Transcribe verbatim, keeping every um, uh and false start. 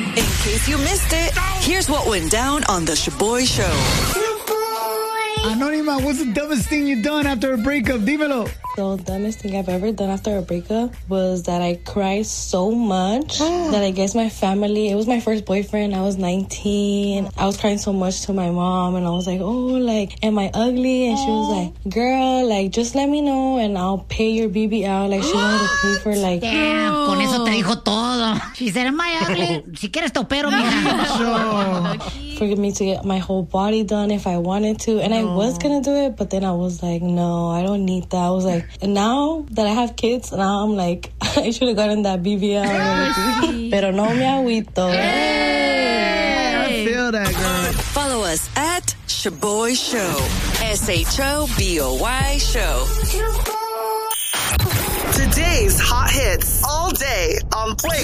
In case you missed it, here's what went down on the Shaboy Show. Anónima, what's the dumbest thing you've done after a breakup? Dímelo. The dumbest thing I've ever done after a breakup was that I cried so much that I guess my family, it was my first boyfriend. I was nineteen. I was crying so much to my mom, and I was like, oh, like, am I ugly? And she was like, girl, like, just let me know and I'll pay your B B out. Like, she wanted to pay for, like... Damn, no. Con eso te dijo todo. She said, am I ugly? Si quieres te opero, mija. For me to get my whole body done if I wanted to. And no. I was going to do it, but then I was like, no, I don't need that. I was like, and now that I have kids, now I'm like, I should have gotten that B B L. Pero no me agüito. Hey, I feel that, girl. Follow us at Shaboy Show. S H O B O Y Show. Today's hot hits all day on Play.